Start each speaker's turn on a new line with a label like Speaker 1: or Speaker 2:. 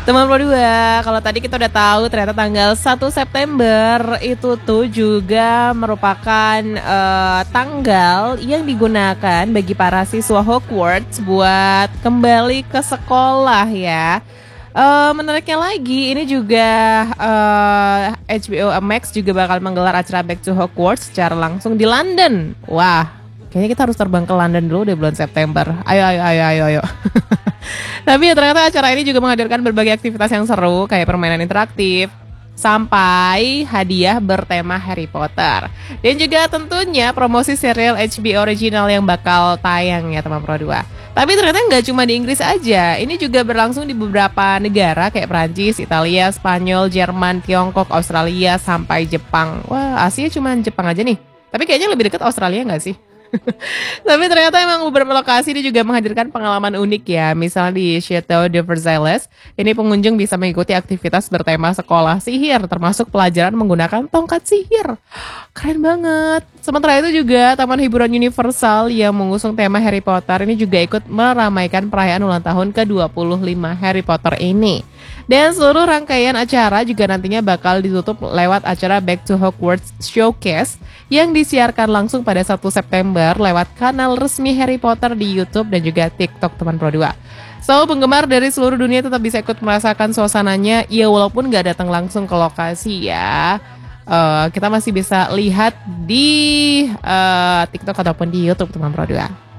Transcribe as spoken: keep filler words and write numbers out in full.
Speaker 1: Teman Pro dua, kalau tadi kita udah tahu ternyata tanggal satu September itu tuh juga merupakan uh, tanggal yang digunakan bagi para siswa Hogwarts buat kembali ke sekolah ya. Uh, menariknya lagi, ini juga uh, H B O Max juga bakal menggelar acara Back to Hogwarts secara langsung di London. Wah, kayaknya kita harus terbang ke London dulu deh bulan September. Ayo, ayo, ayo, ayo, ayo. Tapi ya ternyata acara ini juga menghadirkan berbagai aktivitas yang seru kayak permainan interaktif sampai hadiah bertema Harry Potter. Dan juga tentunya promosi serial H B O original yang bakal tayang ya teman Pro dua. Tapi ternyata nggak cuma di Inggris aja, ini juga berlangsung di beberapa negara kayak Prancis, Italia, Spanyol, Jerman, Tiongkok, Australia, sampai Jepang. Wah, Asia cuma Jepang aja nih. Tapi kayaknya lebih dekat Australia nggak sih? Tapi ternyata emang beberapa lokasi ini juga menghadirkan pengalaman unik ya. Misalnya di Chateau de Versailles, ini pengunjung bisa mengikuti aktivitas bertema sekolah sihir, termasuk pelajaran menggunakan tongkat sihir. Keren banget. Sementara itu juga Taman Hiburan Universal yang mengusung tema Harry Potter ini juga ikut meramaikan perayaan ulang tahun ke dua puluh lima Harry Potter ini. Dan seluruh rangkaian acara juga nantinya bakal ditutup lewat acara Back to Hogwarts Showcase yang disiarkan langsung pada satu September lewat kanal resmi Harry Potter di YouTube dan juga TikTok teman Pro dua. So, penggemar dari seluruh dunia tetap bisa ikut merasakan suasananya, ya walaupun nggak datang langsung ke lokasi ya. Uh, kita masih bisa lihat di uh, TikTok ataupun di YouTube teman Pro dua.